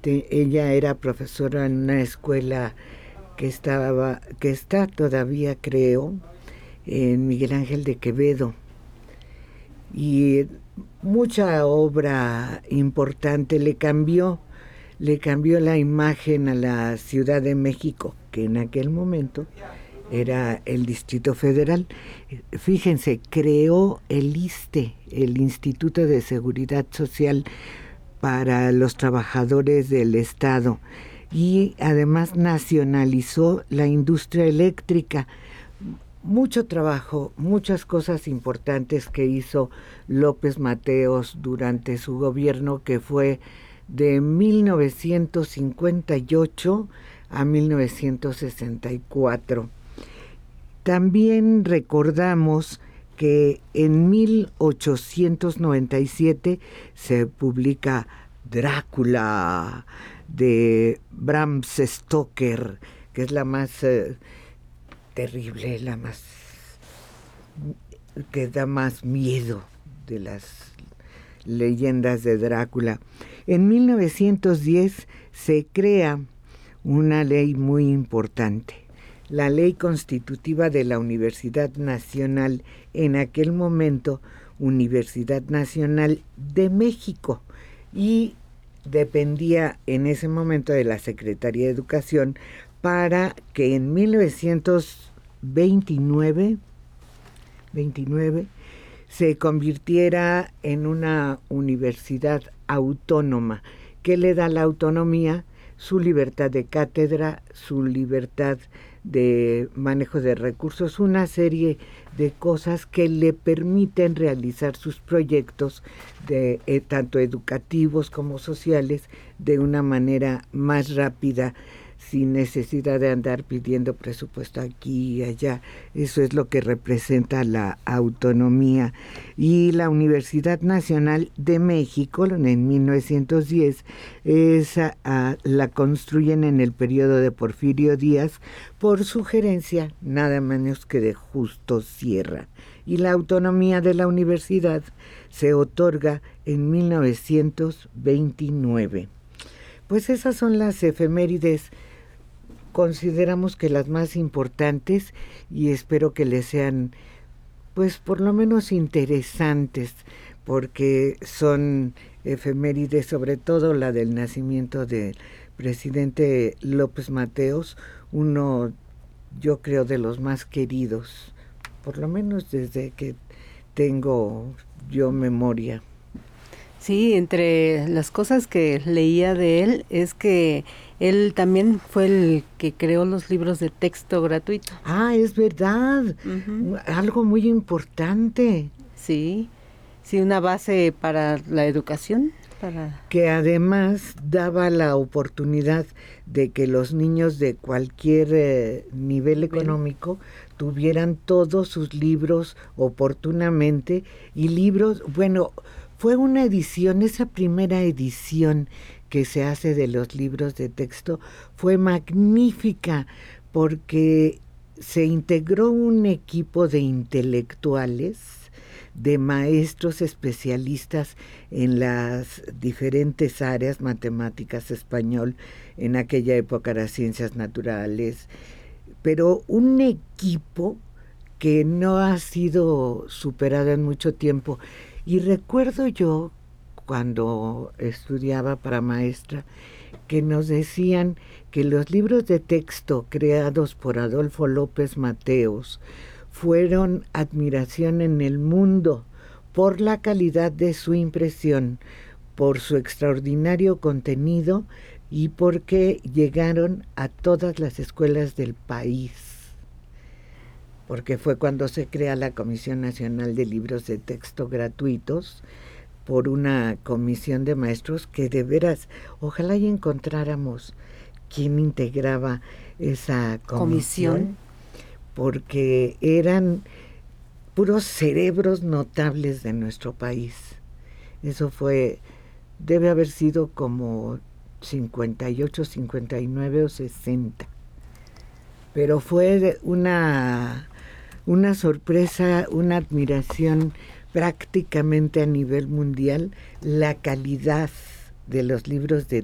ella era profesora en una escuela que está todavía, creo, en Miguel Ángel de Quevedo. Y mucha obra importante le cambió la imagen a la Ciudad de México, que en aquel momento era el Distrito Federal. Fíjense, creó el ISSSTE, el Instituto de Seguridad Social para los Trabajadores del Estado, y además nacionalizó la industria eléctrica. Mucho trabajo, muchas cosas importantes que hizo López Mateos durante su gobierno, que fue de 1958 a 1964. También recordamos que en 1897 se publica Drácula de Bram Stoker, que es la más terrible, la más que da más miedo de las leyendas de Drácula. En 1910 se crea una ley muy importante, la Ley Constitutiva de la Universidad Nacional, en aquel momento Universidad Nacional de México, y dependía en ese momento de la Secretaría de Educación, para que en 1929 se convirtiera en una universidad autónoma, que le da la autonomía, su libertad de cátedra, su libertad de manejo de recursos, una serie de cosas que le permiten realizar sus proyectos tanto educativos como sociales de una manera más rápida, sin necesidad de andar pidiendo presupuesto aquí y allá. Eso es lo que representa la autonomía. Y la Universidad Nacional de México, en 1910, la construyen en el periodo de Porfirio Díaz por sugerencia nada menos que de Justo Sierra. Y la autonomía de la universidad se otorga en 1929. Pues esas son las efemérides, consideramos que las más importantes, y espero que les sean, pues por lo menos interesantes, porque son efemérides, sobre todo la del nacimiento del presidente López Mateos, uno, yo creo, de los más queridos, por lo menos desde que tengo yo memoria. Sí, entre las cosas que leía de él es que él también fue el que creó los libros de texto gratuito. Ah, es verdad. Uh-huh. Algo muy importante. Sí, una base para la educación. Que además daba la oportunidad de que los niños de cualquier nivel económico tuvieran todos sus libros oportunamente, y libros, bueno, fue una edición, esa primera edición que se hace de los libros de texto fue magnífica, porque se integró un equipo de intelectuales, de maestros especialistas en las diferentes áreas, matemáticas, español, en aquella época eran ciencias naturales, pero un equipo que no ha sido superado en mucho tiempo. Y recuerdo yo, cuando estudiaba para maestra, que nos decían que los libros de texto creados por Adolfo López Mateos fueron admiración en el mundo por la calidad de su impresión, por su extraordinario contenido y porque llegaron a todas las escuelas del país. Porque fue cuando se crea la Comisión Nacional de Libros de Texto Gratuitos, por una comisión de maestros que de veras, ojalá y encontráramos quién integraba esa comisión, porque eran puros cerebros notables de nuestro país. Eso debe haber sido como 58, 59 o 60. Pero fue una sorpresa, una admiración prácticamente a nivel mundial, la calidad de los libros de